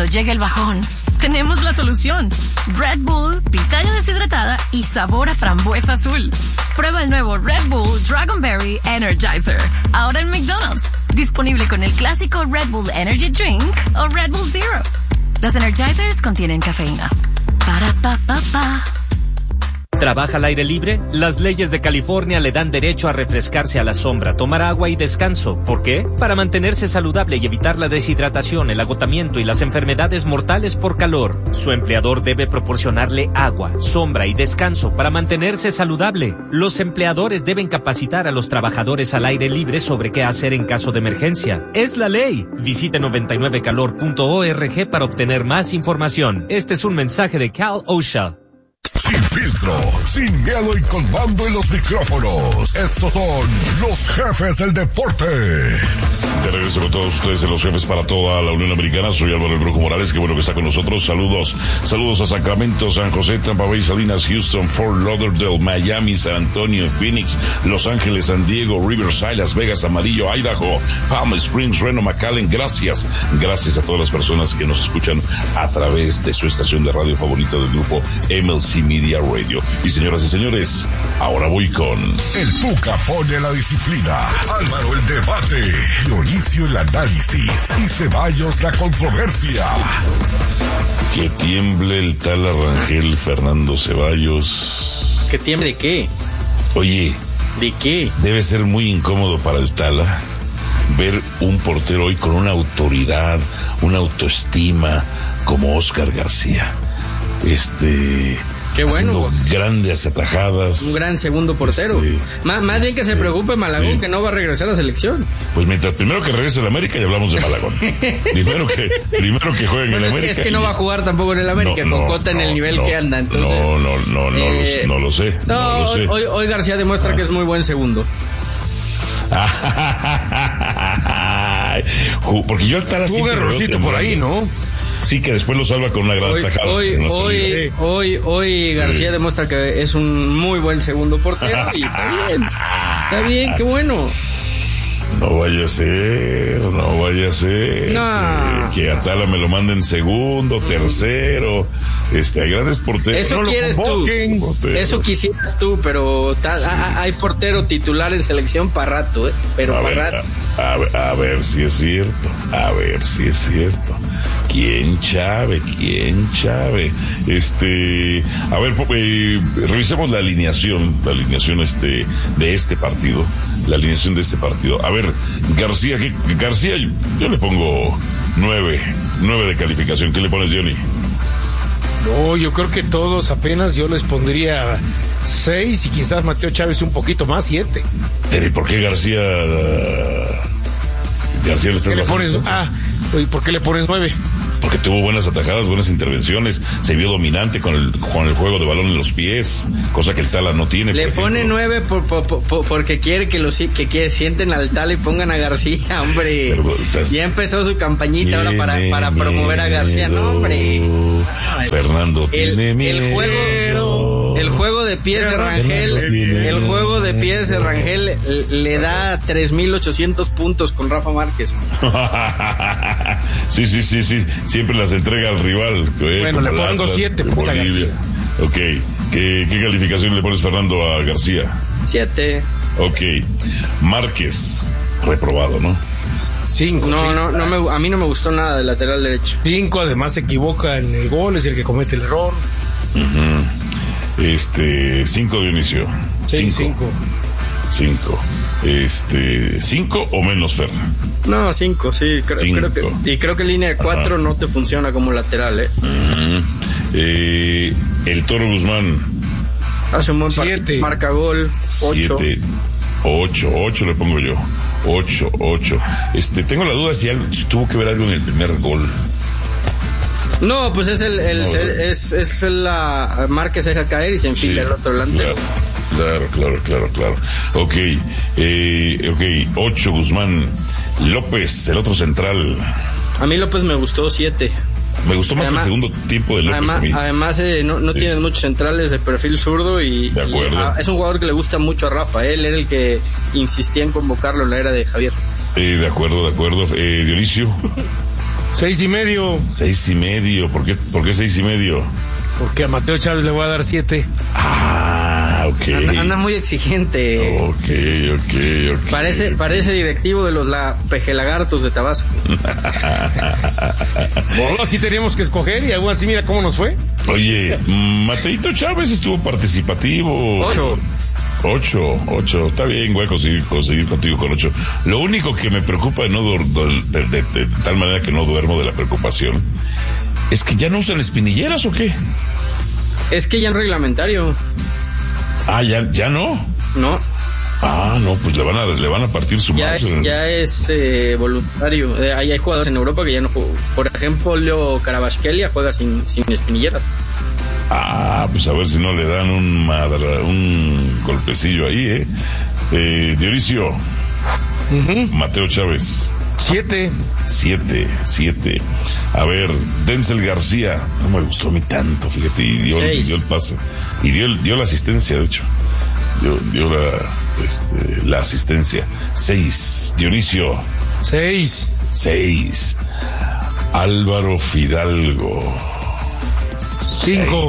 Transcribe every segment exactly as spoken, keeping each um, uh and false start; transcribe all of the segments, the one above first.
cuando llegue el bajón, tenemos la solución. Red Bull, pitaya deshidratada y sabor a frambuesa azul. Prueba el nuevo Red Bull Dragonberry Energizer. Ahora en McDonald's. Disponible con el clásico Red Bull Energy Drink o Red Bull Zero. Los Energizers contienen cafeína. Para pa pa pa. ¿Trabaja al aire libre? Las leyes de California le dan derecho a refrescarse a la sombra, tomar agua y descanso. ¿Por qué? Para mantenerse saludable y evitar la deshidratación, el agotamiento y las enfermedades mortales por calor. Su empleador debe proporcionarle agua, sombra y descanso para mantenerse saludable. Los empleadores deben capacitar a los trabajadores al aire libre sobre qué hacer en caso de emergencia. Es la ley. Visite noventa y nueve calor punto org para obtener más información. Este es un mensaje de Cal OSHA. Sin filtro, sin miedo y con mando en los micrófonos. Estos son los jefes del deporte. De regreso con todos ustedes en los jefes para toda la Unión Americana. Soy Álvaro El Brujo Morales, qué bueno que está con nosotros. Saludos, saludos a Sacramento, San José, Tampa Bay, Salinas, Houston, Fort Lauderdale, Miami, San Antonio, Phoenix, Los Ángeles, San Diego, Riverside, Las Vegas, Amarillo, Idaho, Palm Springs, Reno, McAllen. Gracias, gracias a todas las personas que nos escuchan a través de su estación de radio favorita del grupo M L C Media Radio. Y señoras y señores, ahora voy con... El Tuca pone la disciplina, Álvaro el debate, Dionisio el análisis y Ceballos la controversia. Que tiemble el tal Arrangel Fernando Ceballos. ¿Que tiemble de qué? Oye, ¿de qué? Debe ser muy incómodo para el Tala ver un portero hoy con una autoridad, una autoestima como Oscar García. Este... Qué bueno. Grandes atajadas. Un gran segundo portero. Este, más, más bien que este, se preocupe Malagón, sí, que no va a regresar a la selección. Pues mientras primero que regrese a la América y hablamos de Malagón. primero que primero que juegue en bueno, el es América. Que, es que no va a jugar tampoco en el América, no, con Cota no, en el nivel no, que anda. Entonces, no, no, no, no, eh, no, lo, no lo sé. No, no lo sé. Hoy, hoy García demuestra ah. que es muy buen segundo. Porque yo al Tala un errorcito por ahí, ¿no? Sí, que después lo salva con una gran hoy, tajada. Hoy, hoy, hoy, hoy García sí. demuestra que es un muy buen segundo portero y está bien. Está bien, qué bueno. No vaya a ser, no vaya a ser. No. Que, que Atala me lo mande en segundo, tercero. Este, hay grandes porteros. Eso no quieres tú. Porteros. Eso quisieras tú, pero ta, sí. a, hay portero titular en selección para rato, ¿eh? Pero para rato. A, a, a ver si es cierto, a ver si es cierto. ¿Quién Chave? ¿Quién Chave? Este, a ver, eh, revisemos la alineación, la alineación este de este partido, la alineación de este partido. A ver, García, ¿qué, García, yo, yo le pongo nueve, nueve de calificación. ¿Qué le pones, Johnny? No, yo creo que todos apenas yo les pondría seis y quizás Mateo Chávez un poquito más, siete. Pero ¿y por qué García? Uh, García le está ¿Qué le pones? Ah, ¿por qué le pones nueve? Porque tuvo buenas atajadas, buenas intervenciones, se vio dominante con el, con el juego de balón en los pies, cosa que el Tala no tiene. Le pone nueve por, por, por, porque quiere que los que quiere, sienten al Tala y pongan a García, hombre. Pero, estás... Ya empezó su campañita ahora para, para promover a García, no, hombre. Fernando el, tiene miedo. El juego, el juego de pies de Rangel, el juego de pies de Rangel le da tres mil ochocientos puntos con Rafa Márquez. sí, sí, sí, sí. Siempre las entrega al rival. Eh, bueno, le pongo siete pues, a García. Ok. ¿Qué, ¿Qué calificación le pones, Fernando, a García? Siete. Ok. Márquez, reprobado, ¿no? Cinco. No, cinco. no, no me, a mí no me gustó nada del lateral derecho. Cinco, además se equivoca en el gol, es el que comete el error. Uh-huh. Este, cinco de inicio. Sí, cinco. Cinco. Este, cinco o menos, Fer. No, cinco, sí, creo, cinco. creo que, y creo que línea de cuatro no te funciona como lateral, eh. Uh-huh. eh el Toro Guzmán hace un buen partido, marca gol, ocho. Siete, ocho, ocho le pongo yo. Ocho, ocho. Este, tengo la duda si, algo, si tuvo que ver algo en el primer gol. No, pues es el, el no, se, es, es la Márquez se deja caer y se enfila sí, el otro delantero. Claro, claro, claro, claro. Ok, eh, ok, ocho Guzmán. López, el otro central. A mí López me gustó siete. Me gustó más además, el segundo tiempo de López. Además, a mí. además eh, no, no sí. tienes muchos centrales de perfil zurdo y, de acuerdo. y ah, es un jugador que le gusta mucho a Rafa. Él era el que insistía en convocarlo en la era de Javier. Eh, de acuerdo, de acuerdo. Eh, Dionisio. Seis y medio. Seis y medio. ¿Por qué, por qué seis y medio? Porque a Mateo Chávez le voy a dar siete. Ah, ok. Anda, anda muy exigente. Ok, ok, ok. Parece, parece directivo de los la, pejelagartos de Tabasco. Bueno, así teníamos que escoger y aún así mira cómo nos fue. Oye, Mateito Chávez estuvo participativo. Ocho. Ocho, ocho. Está bien, voy a conseguir, conseguir contigo con ocho. Lo único que me preocupa de, no de, de, de, de tal manera que no duermo de la preocupación es que ya no usan espinilleras o qué. Es que ya en reglamentario. Ah, ya, ya no. No. Ah, no, pues le van a, le van a partir su Ya es, ya es eh, voluntario. Eh, hay, hay jugadores en Europa que ya no juegan. Por ejemplo, Leo Carabasquelia juega sin, sin espinilleras. Ah, pues a ver si no le dan un madra, un golpecillo ahí, ¿eh? eh Dionisio. Uh-huh. Mateo Chávez. Siete. Siete, siete. A ver, Denzel García. No me gustó a mí tanto, fíjate, y dio, dio el pase. Y dio, dio la asistencia, de hecho. Dio, dio la, este, la asistencia. Seis. Dionisio. Seis. Seis. Álvaro Fidalgo. Cinco.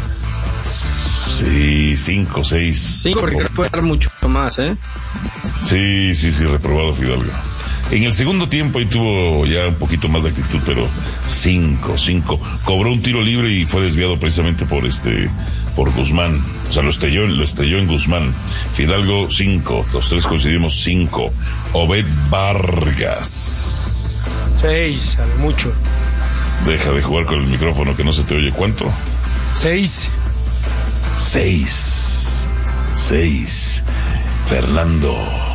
Sí, cinco, seis. Cinco, porque puede dar mucho más, ¿eh? Sí, sí, sí, reprobado Fidalgo. En el segundo tiempo ahí tuvo ya un poquito más de actitud, pero cinco, cinco. Cobró un tiro libre y fue desviado precisamente por este, por Guzmán. O sea, lo estrelló, lo estrelló en Guzmán. Fidalgo, cinco. Los tres coincidimos, cinco. Obed Vargas. Seis, sabe mucho. Deja de jugar con el micrófono que no se te oye. ¿Cuánto? Seis. Seis. Seis. Fernando.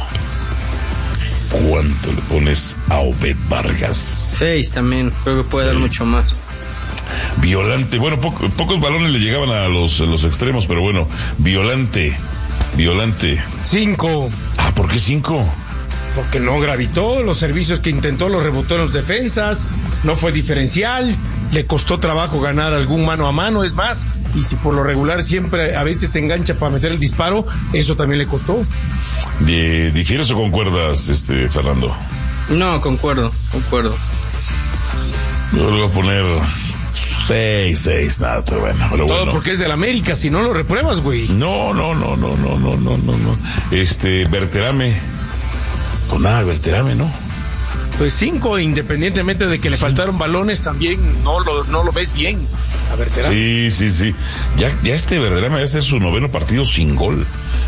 ¿Cuánto le pones a Obed Vargas? Seis también, creo que puede Seis. dar mucho más. Violante, bueno, po- pocos balones le llegaban a los, a los extremos, pero bueno, Violante, Violante. Cinco. Ah, ¿por qué cinco? Porque no gravitó, los servicios que intentó los rebotó en los defensas, no fue diferencial, le costó trabajo ganar algún mano a mano, es más, y si por lo regular siempre a veces se engancha para meter el disparo, eso también le costó. ¿De, ¿Difieres o concuerdas, este, Fernando? No, concuerdo, concuerdo. Yo le voy a poner seis, seis, nada, pero bueno. Pero Todo bueno. porque es del América, si no lo repruebas, güey. No, no, no, no, no, no, no, no, no. Este, Berterame. Pues nada, Berterame, ¿no? Pues cinco, independientemente de que le faltaron balones, también no lo, no lo ves bien a Berterame. Sí, sí, sí. Ya, ya este Berterame va a ser su noveno partido sin gol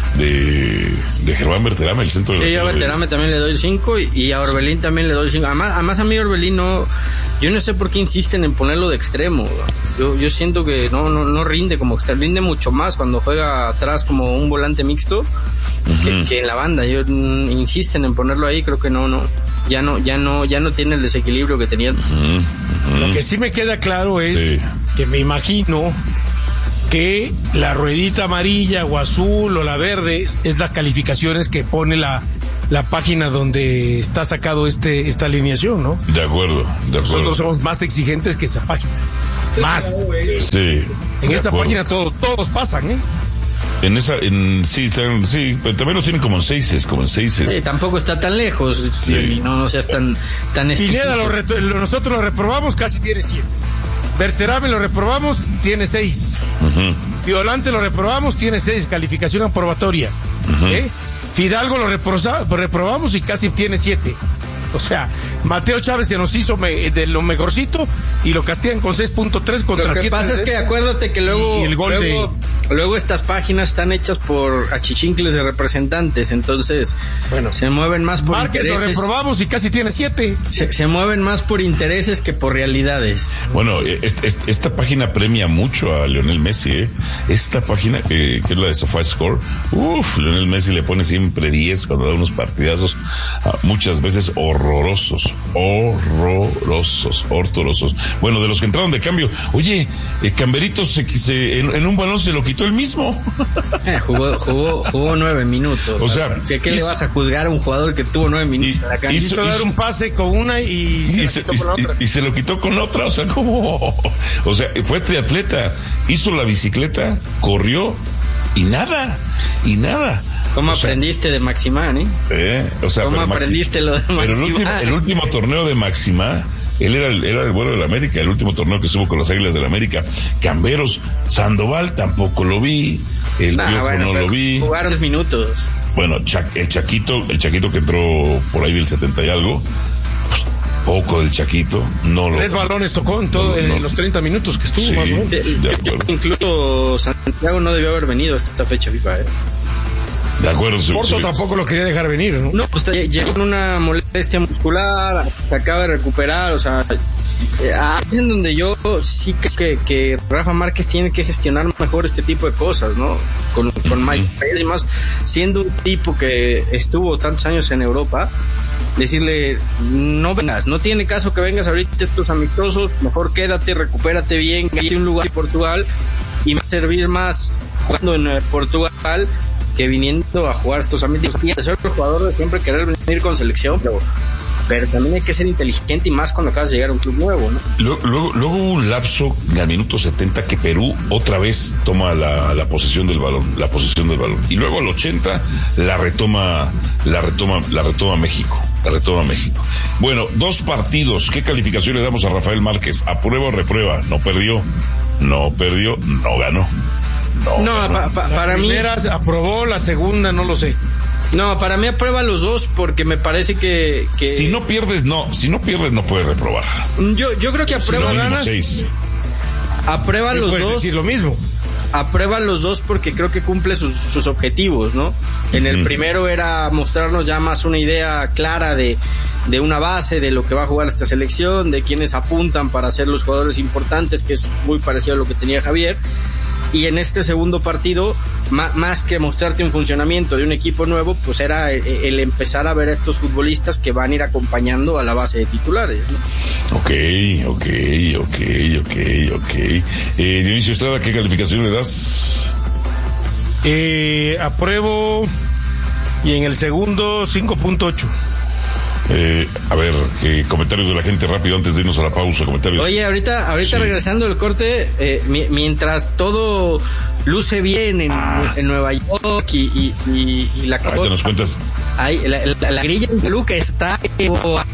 de, de Germán Berterame, el centro sí, de... Sí, yo a Berterame también le doy cinco y, y a Orbelín también le doy cinco. Además, además a mí Orbelín no... Yo no sé por qué insisten en ponerlo de extremo. Yo, yo siento que no, no, no rinde como extremo, rinde mucho más cuando juega atrás como un volante mixto uh-huh. que, que en la banda. Yo mm, insisten en ponerlo ahí, creo que no, no, ya no, ya no, ya no tiene el desequilibrio que tenía antes. Uh-huh. Uh-huh. Lo que sí me queda claro es sí. que me imagino que la ruedita amarilla o azul o la verde es las calificaciones que pone la la página donde está sacado este esta alineación, ¿no? De acuerdo, de acuerdo. Nosotros somos más exigentes que esa página. Más. Sí. En esa acuerdo. página todo, todos pasan, ¿eh? En esa, en, sí, tan, sí, pero también los tienen como en seises, como en seises. Sí, tampoco está tan lejos, sí. no, no seas tan, tan exquisito. Pineda, lo reto, lo, nosotros lo reprobamos, casi tiene siete. Berterame lo reprobamos, tiene seis. Uh-huh. Violante lo reprobamos, tiene seis, calificación aprobatoria. Uh-huh. ¿Eh? Fidalgo lo reprosa, reprobamos y casi tiene siete. O sea, Mateo Chávez se nos hizo me, de lo mejorcito y lo castigan con seis punto tres contra siete. Lo que pasa es que acuérdate que luego, y el gol luego, de... luego estas páginas están hechas por achichincles de representantes, entonces bueno, se mueven más por Márquez intereses. Lo reprobamos y casi tiene siete. Se, se mueven más por intereses que por realidades. Bueno, esta, esta, esta página premia mucho a Lionel Messi, ¿eh? Esta página, eh, que es la de SofaScore, uff, Lionel Messi le pone siempre diez cuando da unos partidazos, uh, muchas veces horrorosos, horrorosos, horrorosos. Bueno, de los que entraron de cambio, oye, eh, Camberito se, se, en, en un balón se lo quitó él mismo. Eh, jugó, jugó, jugó nueve minutos. O sea, ¿qué, qué hizo, le vas a juzgar a un jugador que tuvo nueve minutos? Y, la cancha? Hizo, hizo dar un pase con una y se, y lo se, quitó con la otra. Y, y se lo quitó con la otra, o sea, ¿cómo? O sea, fue triatleta, hizo la bicicleta, corrió y nada, y nada. ¿Cómo o sea, aprendiste de Maximán, eh? eh o sea, ¿Cómo aprendiste Maxi, lo de Maximán? Pero el último, el último torneo de Maximán Él era el, era el vuelo del América, el último torneo que estuvo con las Águilas del América. Camberos, Sandoval tampoco lo vi, el nah, Piojo bueno, no lo vi. Jugaron diez minutos. Bueno, Cha- el Chaquito, el Chaquito que entró por ahí del setenta y algo, pues, poco del Chaquito, no lo... Tres balones tocó en, todo, no, en no. los treinta minutos que estuvo, Sí, más o menos. de acuerdo. Incluso Santiago no debió haber venido hasta esta fecha FIFA, ¿eh? De acuerdo. Sí, Porto sí. tampoco lo quería dejar venir, ¿no? No, pues llegó con una molestia muscular, se acaba de recuperar, o sea, es en donde yo sí creo que, que Rafa Márquez tiene que gestionar mejor este tipo de cosas, ¿no? Con, con Mike Pérez y más, siendo un tipo que estuvo tantos años en Europa, decirle, no vengas, no tiene caso que vengas ahorita estos amistosos, mejor quédate, recupérate bien, gánate un lugar en Portugal y va a servir más jugando en Portugal que viniendo a jugar estos amigos. Y ser el jugador de siempre querer venir con selección, pero, pero también hay que ser inteligente y más cuando acabas de llegar a un club nuevo, ¿no? Luego, luego, luego hubo un lapso al minuto setenta que Perú otra vez toma la, la posesión del balón, la posesión del balón. Y luego al ochenta la retoma, la retoma, la retoma México. La retoma México. Bueno, dos partidos. ¿Qué calificación le damos a Rafael Márquez? ¿Aprueba o reprueba? No perdió. No perdió, no ganó. No, no pa, pa, para la mí. La primera aprobó, la segunda no lo sé. No, para mí aprueba los dos porque me parece que, que... Si no pierdes, no. Si no pierdes, no puedes reprobar. Yo, yo creo que aprueba si no, ganas. Seis. Aprueba los puedes dos. decir lo mismo. Aprueba los dos porque creo que cumple sus, sus objetivos, ¿no? En uh-huh. el primero era mostrarnos ya más una idea clara de, de una base, de lo que va a jugar esta selección, de quienes apuntan para ser los jugadores importantes, que es muy parecido a lo que tenía Javier. Y en este segundo partido, más, más que mostrarte un funcionamiento de un equipo nuevo, pues era el, el empezar a ver a estos futbolistas que van a ir acompañando a la base de titulares, ¿no? Ok, ok, ok, ok, ok. Eh, Dionisio Estrada, ¿qué calificación le das? Eh, apruebo y en el segundo cinco punto ocho. Eh, a ver, eh, comentarios de la gente rápido antes de irnos a la pausa, comentarios. Oye, ahorita, ahorita sí. Regresando del corte, eh, mi, mientras todo luce bien en, ah. en Nueva York y, y, y, y la ahorita nos cuentas. Ahí, la, la, la grilla en Toluca está eh,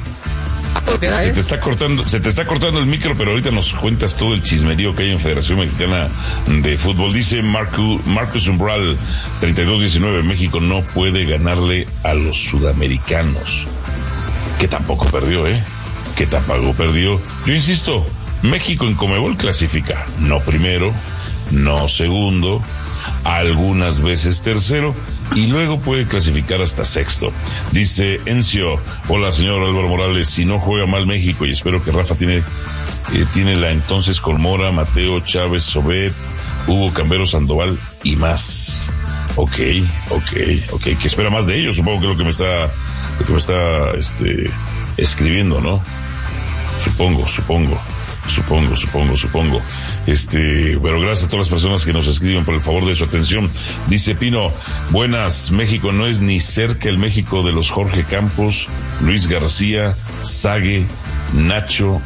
se te está cortando, se te está cortando el micro, pero ahorita nos cuentas todo el chismerío que hay en Federación Mexicana de Fútbol. Dice Marco, Marcus Umbral treinta y dos diecinueve, México no puede ganarle a los sudamericanos. Que tampoco perdió, ¿eh? Que tampoco perdió. Yo insisto, México en Conmebol clasifica, no primero, no segundo, algunas veces tercero, y luego puede clasificar hasta sexto. Dice Encio, hola señor Álvaro Morales, si no juega mal México, y espero que Rafa tiene, eh, tiene la entonces con Mora, Mateo, Chávez, Sobet, Hugo, Cambero, Sandoval y más. Ok, ok, ok, que espera más de ellos, supongo que es lo que me está, lo que me está, este, escribiendo, ¿no? Supongo, supongo, supongo, supongo, supongo. Este, pero gracias a todas las personas que nos escriben por el favor de su atención. Dice Pino, buenas, México no es ni cerca el México de los Jorge Campos, Luis García, Sague, Nacho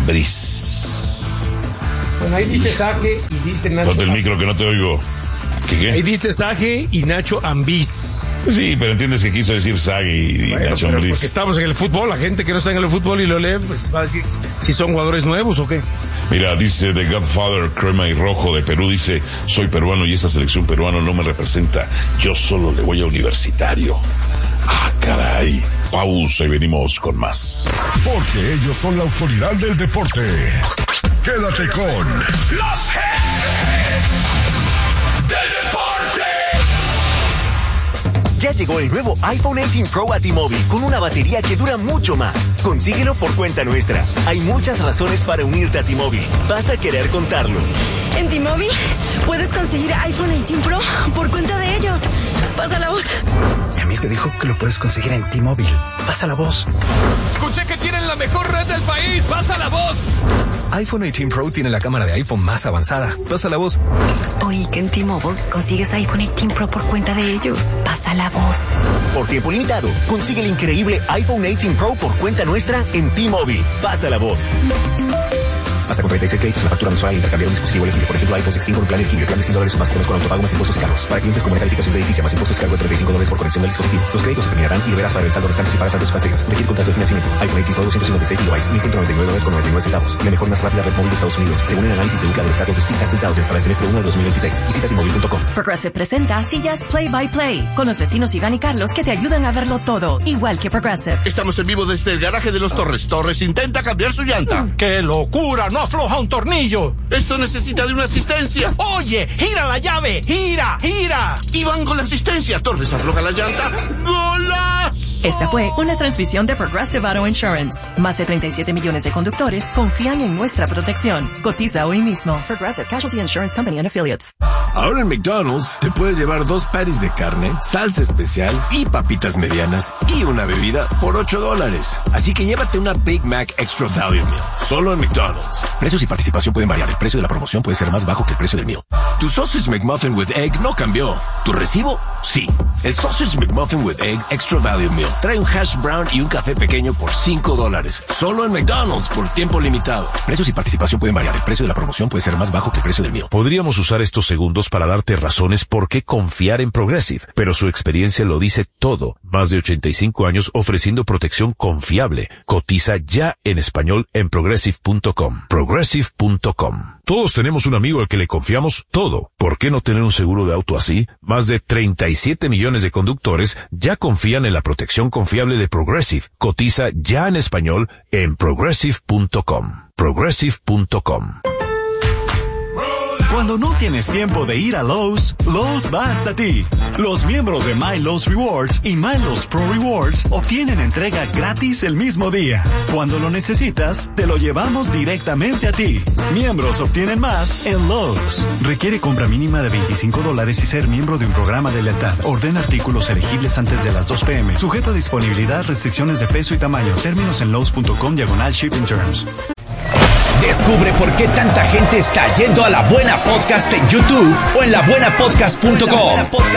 Ambriz. Bueno, ahí dice Sague y dice Nacho. Ponte el micro que no te oigo. ¿Qué, qué? Ahí dice Sague y Nacho Ambriz. Sí, pero entiendes que quiso decir Sague y bueno, Nacho pero Ambriz. Porque estamos en el fútbol, la gente que no está en el fútbol y lo lee, pues va a decir si son jugadores nuevos o qué. Mira, dice The Godfather, crema y rojo de Perú, dice, soy peruano y esta selección peruana no me representa, yo solo le voy a Universitario. Ah, caray. Pausa y venimos con más. Porque ellos son la autoridad del deporte. Quédate con los jefes del deporte. Ya llegó el nuevo iPhone dieciocho Pro a T-Mobile con una batería que dura mucho más. Consíguelo por cuenta nuestra. Hay muchas razones para unirte a T-Mobile. Vas a querer contarlo. En T-Mobile puedes conseguir iPhone dieciocho Pro por cuenta de ellos. Pasa la voz. Mi amigo dijo que lo puedes conseguir en T-Mobile. Pasa la voz. Escuché que tienen la mejor red del país. Pasa la voz. iPhone dieciocho Pro tiene la cámara de iPhone más avanzada. Pasa la voz. Oí que en T-Mobile consigues iPhone dieciocho Pro por cuenta de ellos. Pasa la voz. Por tiempo limitado, consigue el increíble iPhone dieciocho Pro por cuenta nuestra en T-Mobile. Pasa la voz. Basta con treinta y seis créditos en la factura mensual al intercambiar un dispositivo elegible. Por ejemplo, iPhone sexteen con un plan elegible. Plan de cien dólares o más por mes con autopago más impuestos y cargos. Para clientes con buena calificación de edificio más impuestos y cargo de treinta y cinco dólares por conexión del dispositivo. Los créditos se terminarán y deberás pagar el saldo restante si pagas antes de fase. Requiere contrato de financiamiento. iPhone dieciséis Pro doscientos cincuenta y seis gigabytes, mil ciento noventa y nueve dólares con noventa y nueve centavos. La mejor más rápida red móvil de Estados Unidos, según el análisis de U C L A de los datos de Speed Test Intelligence para el semestre uno de dos mil veintiséis. Visita T-Mobile punto com. Progressive presenta Sillas Play by Play con los vecinos Iván y Carlos que te ayudan a verlo todo, igual que Progressive. Estamos en vivo desde el garaje de los Torres. Torres intenta cambiar su llanta. ¡Qué locura! ¡No afloja un tornillo! Esto necesita de una asistencia. Oye, gira la llave, gira, gira. Y van con la asistencia. Torres afloja la llanta. ¡Golazo! Esta fue una transmisión de Progressive Auto Insurance. Más de treinta y siete millones de conductores confían en nuestra protección. Cotiza hoy mismo. Progressive Casualty Insurance Company and Affiliates. Ahora en McDonald's te puedes llevar dos patties de carne, salsa especial y papitas medianas y una bebida por ocho dólares. Así que llévate una Big Mac Extra Value Meal. Solo en McDonald's. Precios y participación pueden variar. El precio de la promoción puede ser más bajo que el precio del meal. Tu Sausage McMuffin with Egg no cambió. ¿Tu recibo? Sí. El Sausage McMuffin with Egg Extra Value Meal trae un hash brown y un café pequeño por cinco dólares. Solo en McDonald's por tiempo limitado. Precios y participación pueden variar. El precio de la promoción puede ser más bajo que el precio del meal. Podríamos usar estos segundos para darte razones por qué confiar en Progressive, pero su experiencia lo dice todo. Más de ochenta y cinco años ofreciendo protección confiable. Cotiza ya en español en progressive punto com. progressive punto com. Todos tenemos un amigo al que le confiamos todo. ¿Por qué no tener un seguro de auto así? Más de treinta y siete millones de conductores ya confían en la protección confiable de Progressive. Cotiza ya en español en progressive punto com. progressive punto com. Cuando no tienes tiempo de ir a Lowe's, Lowe's va hasta ti. Los miembros de My Lowe's Rewards y My Lowe's Pro Rewards obtienen entrega gratis el mismo día. Cuando lo necesitas, te lo llevamos directamente a ti. Miembros obtienen más en Lowe's. Requiere compra mínima de veinticinco dólares y ser miembro de un programa de lealtad. Ordena artículos elegibles antes de las dos pe eme. Sujeto a disponibilidad, restricciones de peso y tamaño. Términos en lowes punto com diagonal shipping terms. Descubre por qué tanta gente está yendo a La Buena Podcast en YouTube o en la buena podcast punto com.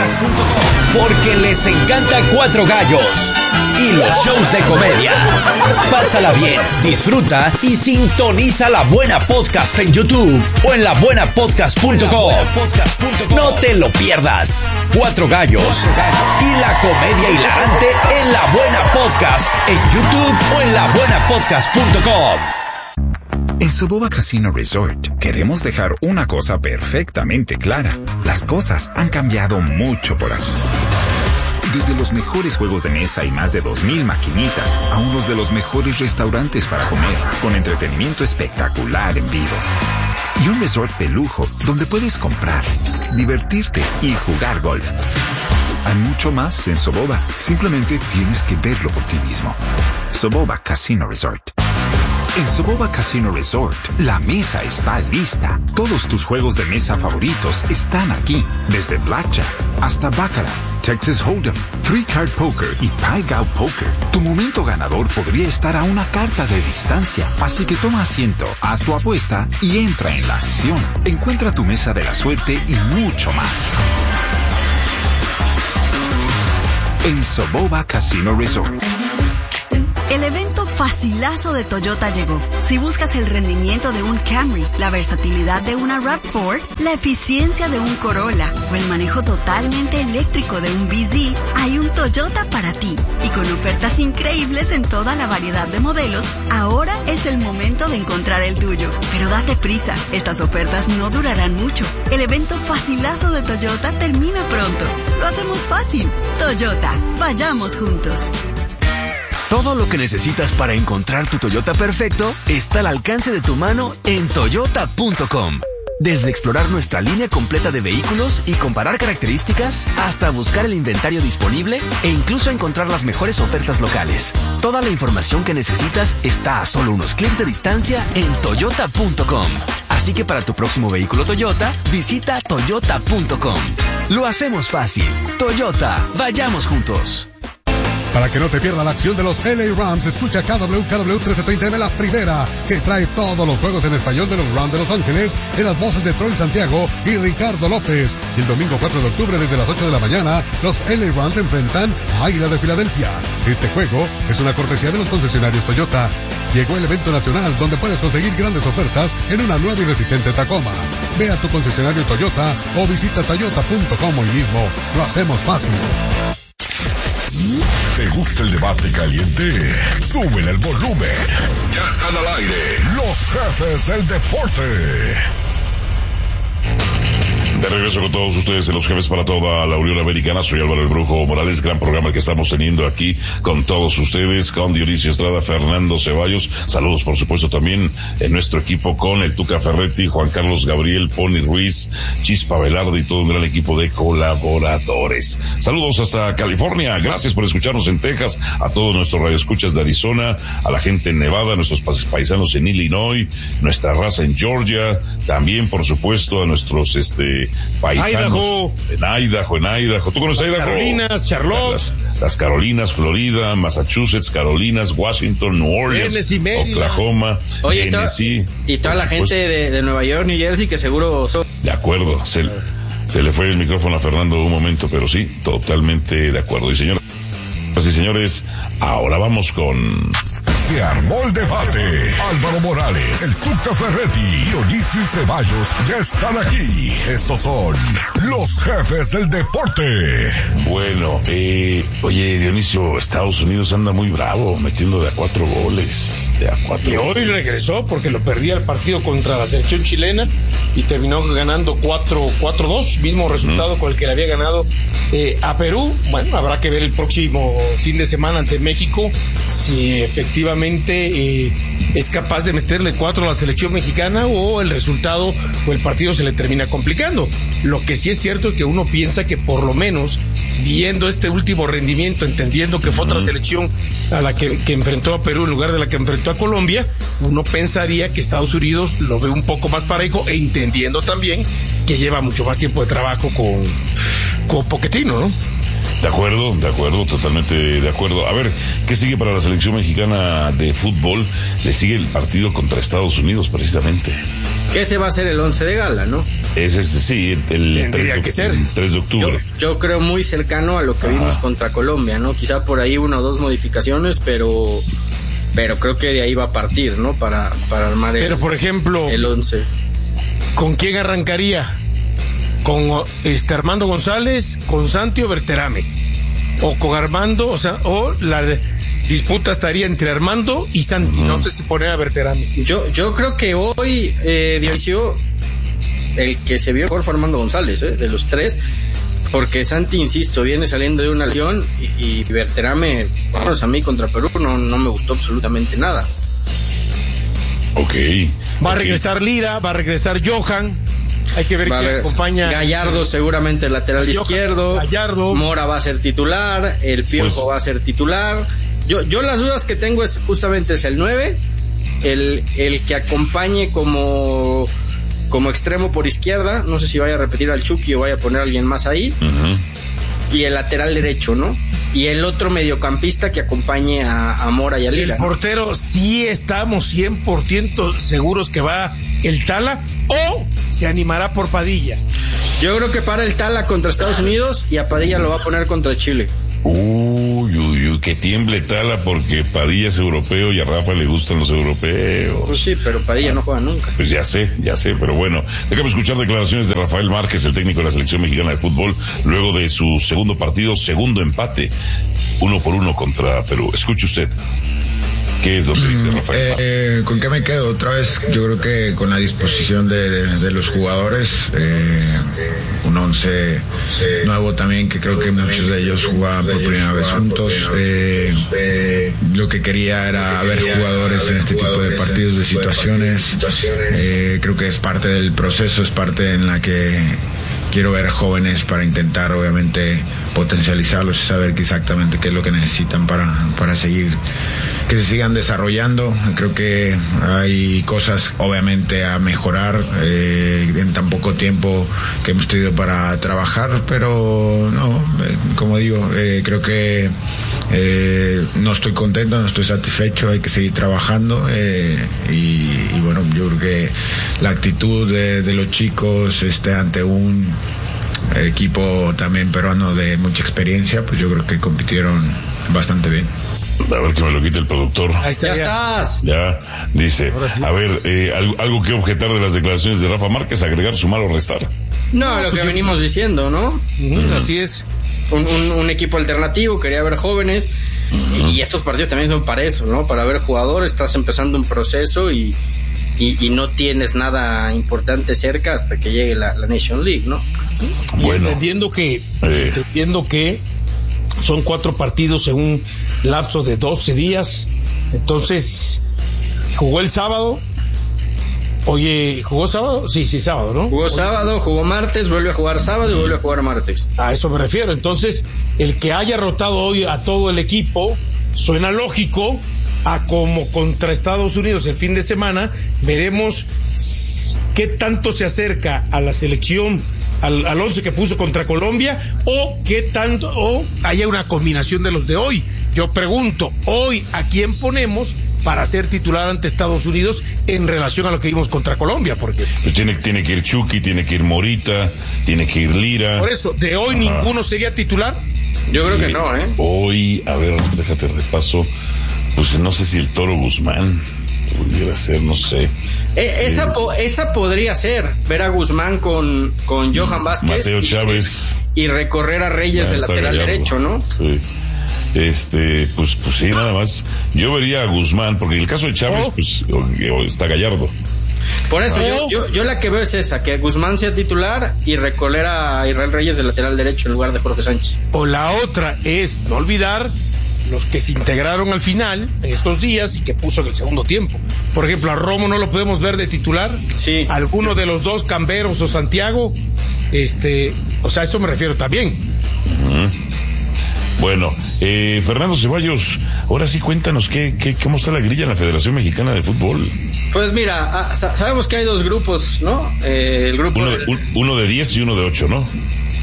Porque les encanta Cuatro Gallos y los shows de comedia. Pásala bien, disfruta y sintoniza La Buena Podcast en YouTube o en la buena podcast punto com. No te lo pierdas. Cuatro Gallos y la comedia hilarante en La Buena Podcast en YouTube o en la buena podcast punto com. En Soboba Casino Resort queremos dejar una cosa perfectamente clara. Las cosas han cambiado mucho por aquí. Desde los mejores juegos de mesa y más de dos mil maquinitas a unos de los mejores restaurantes para comer, con entretenimiento espectacular en vivo. Y un resort de lujo donde puedes comprar, divertirte y jugar golf. Hay mucho más en Soboba. Simplemente tienes que verlo por ti mismo. Soboba Casino Resort. En Soboba Casino Resort, la mesa está lista. Todos tus juegos de mesa favoritos están aquí. Desde Blackjack hasta Baccarat, Texas Hold'em, Three Card Poker y Pai Gow Poker. Tu momento ganador podría estar a una carta de distancia. Así que toma asiento, haz tu apuesta y entra en la acción. Encuentra tu mesa de la suerte y mucho más. En Soboba Casino Resort. El evento facilazo de Toyota llegó. Si buscas el rendimiento de un Camry, la versatilidad de una RAV cuatro, la eficiencia de un Corolla o el manejo totalmente eléctrico de un B Z, hay un Toyota para ti. Y con ofertas increíbles en toda la variedad de modelos, ahora es el momento de encontrar el tuyo. Pero date prisa, estas ofertas no durarán mucho. El evento facilazo de Toyota termina pronto. Lo hacemos fácil. Toyota, vayamos juntos. Todo lo que necesitas para encontrar tu Toyota perfecto está al alcance de tu mano en toyota punto com. Desde explorar nuestra línea completa de vehículos y comparar características, hasta buscar el inventario disponible e incluso encontrar las mejores ofertas locales. Toda la información que necesitas está a solo unos clics de distancia en toyota punto com. Así que para tu próximo vehículo Toyota, visita toyota punto com. Lo hacemos fácil. Toyota, vayamos juntos. Para que no te pierda la acción de los L A Rams, escucha K W K W trece treinta M La Primera, que trae todos los juegos en español de los Rams de Los Ángeles, en las voces de Troy Santiago y Ricardo López. Y el domingo cuatro de octubre, desde las ocho de la mañana, los L A Rams se enfrentan a Águilas de Filadelfia. Este juego es una cortesía de los concesionarios Toyota. Llegó el evento nacional donde puedes conseguir grandes ofertas en una nueva y resistente Tacoma. Ve a tu concesionario Toyota o visita toyota punto com hoy mismo. Lo hacemos fácil. ¿Te gusta el debate caliente? Súbele el volumen. Ya están al aire los jefes del deporte. De regreso con todos ustedes en Los Jefes para toda la Unión Americana. Soy Álvaro el Brujo Morales. Gran programa el que estamos teniendo aquí con todos ustedes, con Dionisio Estrada, Fernando Ceballos. Saludos, por supuesto, también en nuestro equipo con el Tuca Ferretti, Juan Carlos Gabriel, Pony Ruiz, Chispa Velarde y todo un gran equipo de colaboradores. Saludos hasta California. Gracias por escucharnos en Texas, a todos nuestros radioescuchas de Arizona, a la gente en Nevada, a nuestros paisanos en Illinois, nuestra raza en Georgia, también, por supuesto, a nuestros este paisanos Idaho. en Idaho, en Idaho. ¿Tú conoces Idaho? Carolinas, Charlotte. Las, las Carolinas, Florida, Massachusetts, Carolinas, Washington, New Orleans, Tennessee, Oklahoma, Oye, Tennessee. Y toda la gente de, de Nueva York, New Jersey, que seguro... Son... De acuerdo, se, se le fue el micrófono a Fernando un momento, pero sí, totalmente de acuerdo. Y señoras y señores, ahora vamos con... Se armó el debate. Álvaro Morales, el Tuca Ferretti, Dionisio Ceballos ya están aquí. Estos son los jefes del deporte. Bueno, eh, oye, Dionisio, Estados Unidos anda muy bravo, metiendo de a cuatro goles. De a cuatro y hoy goles. regresó porque lo perdía el partido contra la selección chilena y terminó ganando cuatro dos, mismo resultado mm. con el que le había ganado eh, a Perú. Bueno, habrá que ver el próximo fin de semana ante México si efectivamente eh, es capaz de meterle cuatro a la selección mexicana o el resultado o el partido se le termina complicando. Lo que sí es cierto es que uno piensa que por lo menos viendo este último rendimiento, entendiendo que fue otra selección a la que, que enfrentó a Perú en lugar de la que enfrentó a Colombia, uno pensaría que Estados Unidos lo ve un poco más parejo, e entendiendo también que lleva mucho más tiempo de trabajo con, con Pochettino, ¿no? De acuerdo, de acuerdo, totalmente de acuerdo. A ver, ¿qué sigue para la selección mexicana de fútbol? Le sigue el partido contra Estados Unidos, precisamente. Que ese va a ser el once de gala, ¿no? Ese es, sí, el, el, tres, de, que ser. el tres de octubre. Yo, yo creo muy cercano a lo que Ajá. vimos contra Colombia, ¿no? Quizá por ahí una o dos modificaciones, pero pero creo que de ahí va a partir, ¿no? Para, para armar el, pero, por ejemplo, el once. ¿Con quién arrancaría? ¿Con este Armando González, con Santi o Berterame? ¿O con Armando? O sea, o la disputa estaría entre Armando y Santi. Uh-huh. No sé si poner a Berterame. Yo, yo creo que hoy, eh, Dionisio, el que se vio mejor fue Armando González, ¿eh? De los tres. Porque Santi, insisto, viene saliendo de una lesión y, y Berterame, bueno, a mí contra Perú no, no me gustó absolutamente nada. Ok. Va a regresar Lira, va a regresar Johan. Hay que ver quién acompaña. Gallardo seguramente el lateral Johan, izquierdo. Gallardo. Mora va a ser titular. El Piojo pues, va a ser titular. Yo, yo las dudas que tengo es justamente es el nueve. El, el que acompañe como, como extremo por izquierda. No sé si vaya a repetir al Chucky o vaya a poner a alguien más ahí. Uh-huh. Y el lateral derecho, ¿no? Y el otro mediocampista que acompañe a, a Mora y a Lira. El portero, ¿no? Sí estamos cien por ciento seguros que va el Tala, o se animará por Padilla. Yo creo que para el Tala contra Estados Unidos y a Padilla lo va a poner contra Chile. Uy, uy, uy, que tiemble Tala porque Padilla es europeo y a Rafa le gustan los europeos. Pues sí, pero Padilla ah, no juega nunca. Pues ya sé, ya sé, pero bueno, déjame escuchar declaraciones de Rafael Márquez, el técnico de la selección mexicana de fútbol, luego de su segundo partido, segundo empate, uno por uno contra Perú. Escuche usted. ¿Qué es lo que dice Rafael? Eh, ¿Con qué me quedo? Otra vez, yo creo que con la disposición de, de, de los jugadores, eh, un once nuevo también, que creo que muchos de ellos jugaban por primera vez juntos. Eh, eh, lo que quería era ver jugadores en este tipo de partidos, de situaciones. Eh, creo que es parte del proceso, es parte en la que quiero ver jóvenes para intentar, obviamente, potencializarlos y saber exactamente qué es lo que necesitan para, para seguir, que se sigan desarrollando. Creo que hay cosas, obviamente, a mejorar eh, en tan poco tiempo que hemos tenido para trabajar, pero no, eh, como digo, eh, creo que eh, no estoy contento, no estoy satisfecho, hay que seguir trabajando eh, y, y bueno, yo creo que la actitud de, de los chicos este, ante un equipo también peruano de mucha experiencia, pues yo creo que compitieron bastante bien. A ver que me lo quite el productor. Ahí está, ya, ya estás. Ya, dice. A ver, eh, algo, algo que objetar de las declaraciones de Rafa Márquez, agregar, sumar o restar. No, lo que pues venimos yo... diciendo, ¿no? Uh-huh. Así es. Un, un, un equipo alternativo, quería ver jóvenes. Uh-huh. Y estos partidos también son para eso, ¿no? Para ver jugadores, estás empezando un proceso y, y, y no tienes nada importante cerca hasta que llegue la, la Nation League, ¿no? Bueno. Y entendiendo que, eh. entendiendo que son cuatro partidos en un lapso de doce días. Entonces, jugó el sábado. Oye, ¿jugó sábado? Sí, sí, sábado, ¿no? Jugó Oye. sábado, jugó martes, vuelve a jugar sábado y vuelve a jugar martes. A eso me refiero. Entonces, el que haya rotado hoy a todo el equipo suena lógico a como contra Estados Unidos el fin de semana. Veremos qué tanto se acerca a la selección, al, al once que puso contra Colombia, o qué tanto, o haya una combinación de los de hoy. Yo pregunto, hoy, ¿a quién ponemos para ser titular ante Estados Unidos en relación a lo que vimos contra Colombia? Porque pues tiene, tiene que ir Chucky, tiene que ir Morita, tiene que ir Lira. Por eso, ¿de hoy Ajá. ninguno sería titular? Yo creo eh, que no, ¿eh? Hoy, a ver, déjate repaso. Pues no sé si el Toro Guzmán pudiera ser, no sé. Eh, esa, eh, po, esa podría ser, ver a Guzmán con, con Johan Vázquez. Mateo Chávez. Y, y recorrer a Reyes ah, de lateral Gallardo. Derecho, ¿no? Sí. Este, pues, pues sí, nada más. Yo vería a Guzmán, porque en el caso de Chávez, oh. pues está Gallardo. Por eso, oh. yo, yo, yo la que veo es esa, que Guzmán sea titular y recorrer a Israel Reyes de lateral derecho en lugar de Jorge Sánchez. O la otra es no olvidar los que se integraron al final en estos días y que puso en el segundo tiempo. Por ejemplo, a Romo no lo podemos ver de titular. Sí. Alguno de los dos, Camberos o Santiago, este, o sea, a eso me refiero también. Uh-huh. Bueno, eh, Fernando Ceballos, ahora sí cuéntanos qué, qué, cómo está la grilla en la Federación Mexicana de Fútbol. Pues mira, sabemos que hay dos grupos, ¿no? Eh, el grupo uno de, un, uno de diez y uno de ocho, ¿no?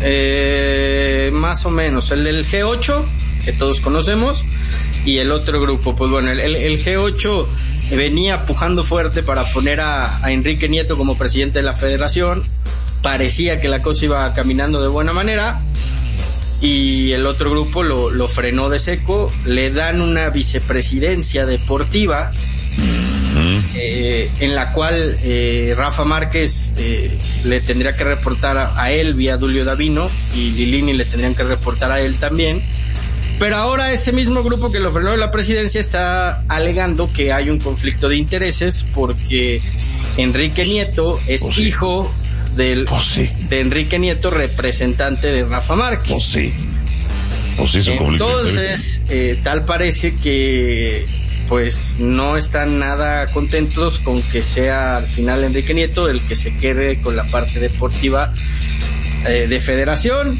Eh, más o menos. El del G ocho, que todos conocemos, y el otro grupo, pues bueno, el, el, el G ocho venía pujando fuerte para poner a, a Enrique Nieto como presidente de la Federación. Parecía que la cosa iba caminando de buena manera. Y el otro grupo lo, lo frenó de seco, le dan una vicepresidencia deportiva uh-huh. eh, en la cual eh, Rafa Márquez eh, le tendría que reportar a, a él vía Dulio Davino y Lilini le tendrían que reportar a él también. Pero ahora ese mismo grupo que lo frenó de la presidencia está alegando que hay un conflicto de intereses porque Enrique Nieto es oh, sí. hijo del oh, sí. de Enrique Nieto, representante de Rafa Márquez. Oh, sí. Oh, sí, Entonces, eh, tal parece que pues no están nada contentos con que sea al final Enrique Nieto el que se quede con la parte deportiva eh, de Federación.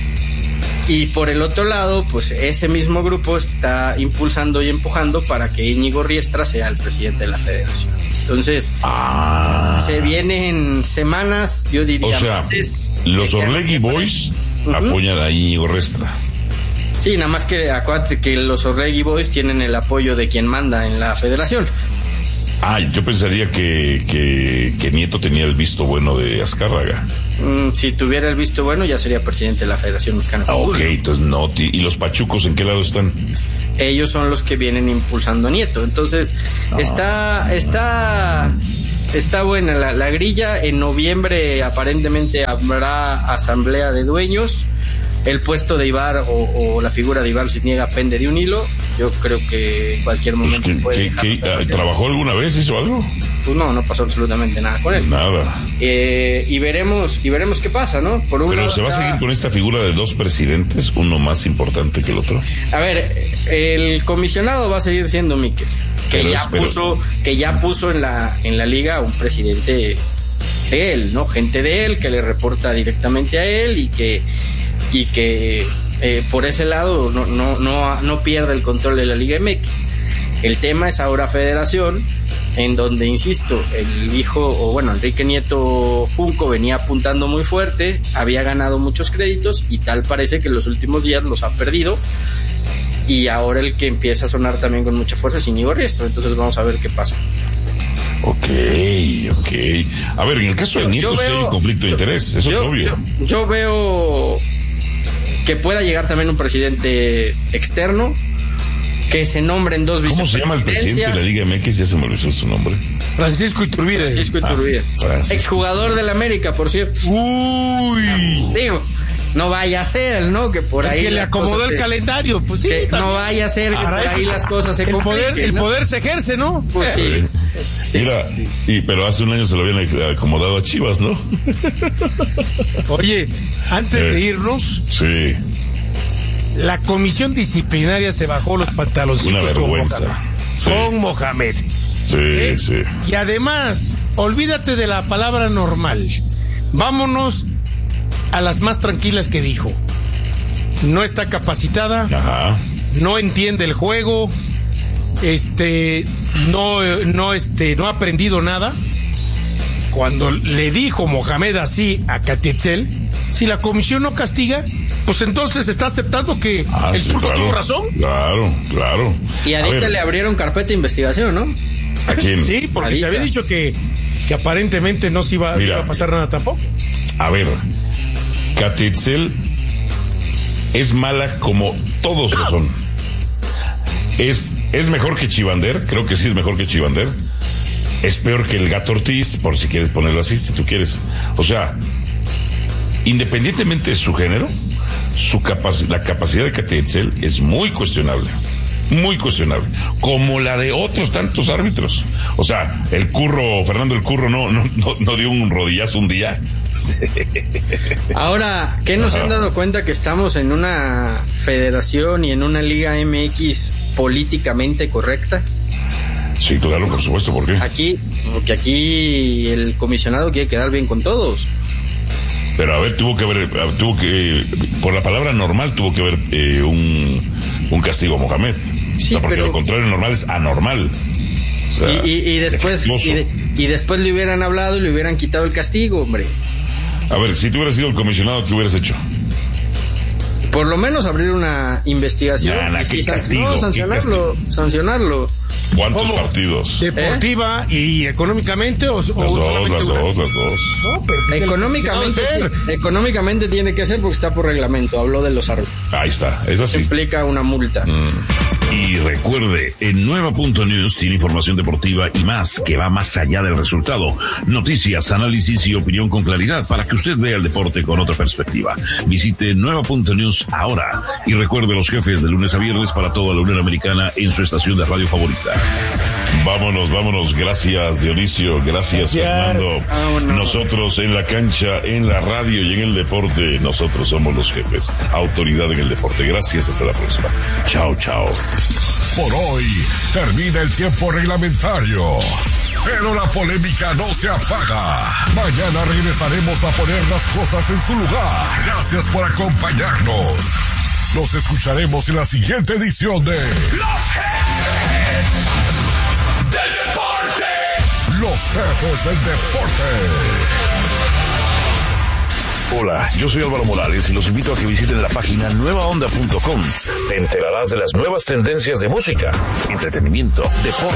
Y por el otro lado, pues ese mismo grupo está impulsando y empujando para que Íñigo Riestra sea el presidente de la Federación. Entonces, ah. se vienen semanas, yo diría. O sea, martes, los Orlegui Boys uh-huh. apoyan a Íñigo Riestra. Sí, nada más que acuérdate que los Orlegui Boys tienen el apoyo de quien manda en la Federación. Ah, yo pensaría que, que, que Nieto tenía el visto bueno de Azcárraga. Mm, si tuviera el visto bueno, ya sería presidente de la Federación Mexicana de ah, Fútbol. Ok, entonces no. ¿Y los pachucos en qué lado están? Ellos son los que vienen impulsando a Nieto. Entonces, ah. está, está, está buena la, la grilla. En noviembre aparentemente habrá asamblea de dueños. El puesto de Ibar o, o la figura de Ibar Cisniega pende de un hilo. Yo creo que en cualquier momento pues que, puede que, que, ¿trabajó alguna vez? ¿Hizo algo? Pues no, no pasó absolutamente nada con él. Nada. Eh, y veremos y veremos qué pasa, ¿no? Por un Pero lado se va está... a seguir con esta figura de dos presidentes, uno más importante que el otro. A ver, el comisionado va a seguir siendo Miquel, que pero ya espero. puso que ya puso en la en la liga un presidente de él, ¿no? Gente de él que le reporta directamente a él y que y que eh, por ese lado no, no, no, no pierde el control de la Liga M X. El tema es ahora Federación, en donde, insisto, el hijo, o bueno, Enrique Nieto Junco venía apuntando muy fuerte, había ganado muchos créditos y tal parece que en los últimos días los ha perdido. Y ahora el que empieza a sonar también con mucha fuerza es Íñigo Riestra, entonces vamos a ver qué pasa. Ok, ok. A ver, en el caso de Nieto sí hay un conflicto de yo, interés, eso yo, es obvio. Yo, yo veo que pueda llegar también un presidente externo, que se nombren dos vicepresidencias. ¿Cómo se llama el presidente de la Liga M X? Ya se me olvidó su nombre. Francisco Iturbide. Francisco Iturbide. Ah, exjugador del América, por cierto. Uy. Digo, no vaya a ser, ¿no? Que por ahí. El que le acomodó el se... calendario, pues sí. Que no vaya a ser que por ahí las cosas se el compliquen, poder, el ¿no? poder se ejerce, ¿no? Pues sí. sí. Mira, sí, sí. Y, pero hace un año se lo habían acomodado a Chivas, ¿no? Oye, antes eh, de irnos. Sí. La comisión disciplinaria se bajó los pantaloncitos con Mohamed. Sí. Con Mohamed. Sí, ¿Eh? sí. Y además, olvídate de la palabra normal. Vámonos a las más tranquilas que dijo. No está capacitada. Ajá. No entiende el juego. Este, no, no, este, no ha aprendido nada. Cuando le dijo Mohamed así a Katietzel, si la comisión no castiga, pues entonces está aceptando que ah, el sí, turco claro, tuvo razón. Claro, claro. Y a Dita le abrieron carpeta de investigación, ¿no? ¿A quién? Sí, porque Adita. Se había dicho que, que aparentemente no se iba, Mira, iba a pasar nada tampoco. A ver, Katietzel es mala como todos lo son. Es, es mejor que Chivander, creo que sí es mejor que Chivander. Es peor que el Gato Ortiz, por si quieres ponerlo así, si tú quieres. O sea, independientemente de su género, su capac- la capacidad de Katietzel es muy cuestionable. Muy cuestionable. Como la de otros tantos árbitros. O sea, el Curro, Fernando el Curro no, no, no, no dio un rodillazo un día. Ahora, ¿qué no se han dado cuenta que estamos en una federación y en una Liga M X políticamente correcta? Sí, claro, por supuesto, ¿por qué? Aquí, porque aquí el comisionado quiere quedar bien con todos. Pero a ver, tuvo que haber, tuvo que, por la palabra normal, tuvo que haber eh, un, un castigo a Mohamed. Sí, o sea, porque pero... lo contrario normal es anormal. O sea, y, y, y después, y, de, y después le hubieran hablado y le hubieran quitado el castigo, hombre. A ver, si tú hubieras sido el comisionado, ¿qué hubieras hecho? Por lo menos abrir una investigación. Nah, nah, y ¿qué si castigo? No, sancionarlo, ¿Qué sancionarlo. ¿Cuántos ¿Cómo? partidos? ¿Deportiva ¿Eh? y económicamente o, las o dos, solamente las una? dos, las dos. No, pero económicamente, económicamente tiene que ser porque está por reglamento. Habló de los árbitros. Ahí está, es así. Implica una multa. Mm. Y recuerde, en Nueva punto News tiene información deportiva y más que va más allá del resultado. Noticias, análisis y opinión con claridad para que usted vea el deporte con otra perspectiva. Visite Nueva punto News ahora y recuerde los jefes de lunes a viernes para toda la Unión Americana en su estación de radio favorita. Vámonos, vámonos. Gracias, Dionisio. Gracias, Gracias. Fernando. Vámonos. Nosotros en la cancha, en la radio y en el deporte, nosotros somos los jefes. Autoridad en el deporte. Gracias, hasta la próxima. Chao, chao. Por hoy termina el tiempo reglamentario. Pero la polémica no se apaga. Mañana regresaremos a poner las cosas en su lugar. Gracias por acompañarnos. Nos escucharemos en la siguiente edición de Los Jefes del Deporte. Los Jefes del Deporte. Hola, yo soy Álvaro Morales y los invito a que visiten la página nueva onda punto com. Te enterarás de las nuevas tendencias de música, entretenimiento, deporte.